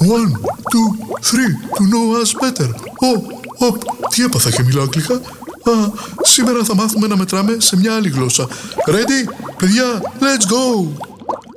One, two, three, to know us better. Τι έπαθα και μιλάω αγγλικά. Σήμερα θα μάθουμε να μετράμε σε μια άλλη γλώσσα. Ready? Παιδιά, let's go!